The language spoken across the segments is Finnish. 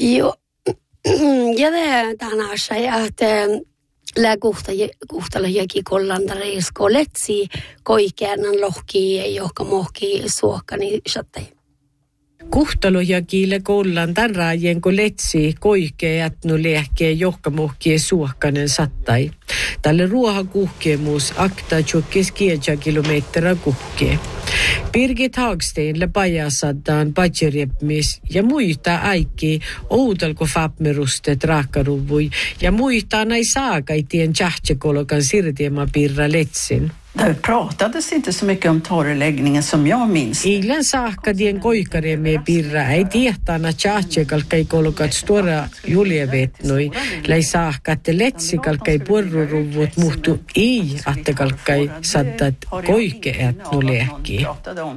Joo, ja tänä asia, että läkuhtala jokin kollantareisko letsi koikeanan lohki, joka mohki suokkani sattei. Kuhtalojakiille kollan tämän raajien kun letsi koikeat no lehkeä johka mohkie suohkanen sattai. Tälle ruohakuhkemus akta tjokkes kilometrä kuhkee. Birgit Hagsteinle pajasaddaan pajerjepmis ja muita äikki outalko fapmerustet raakaruvui ja muita näin saakaitien tjahtsekolokan sirtiema pirra letsin. Det pratades inte så mycket om torrläggningen som jag minns. Eilen saakadien koikaremme pirra ei tiehtana tjahtsekalkai kolokat stora juljevetnoi. Läi saakatte letsikalkai puorruruvut muhtu ei attekalkai saddat koikeat nu lehki.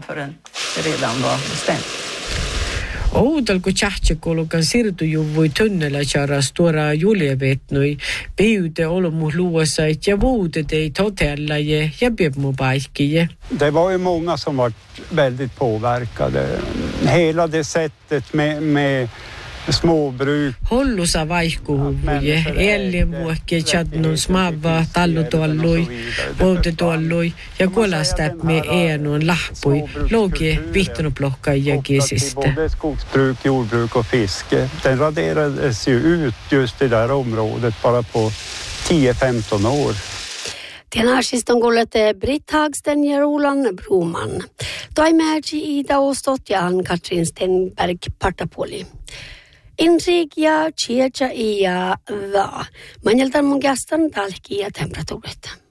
Outalko tjahtsekolokan sirtujuvui tunnella charas tuoraa juljevetnoi, peyde olomu luosait ja vuudeteit hotellaje ja piepmu paikkiye. Det var ju många som var väldigt påverkade. Hela det sättet med småbruk. Hollusa vaihkuhuvuje, ellimuokke chadnun smava tallutuallui, vuodetuallui ja kuolastäpme eenun lahpui, logie vihtunuplohkaija kesistä. Både skogsbruk, jordbruk och fiske. Den raderades ju ut just i det här området bara på 10-15 år. Tänäisistä on kuullut Britt Hagsten ja Roland Broman. Toimäärsi Ida Ostot ja Ann-Katrin Stenberg Partapuoli. Inrik ja Chiacha ja Va. Manjaltan mun kästän talki ja temperatuurit.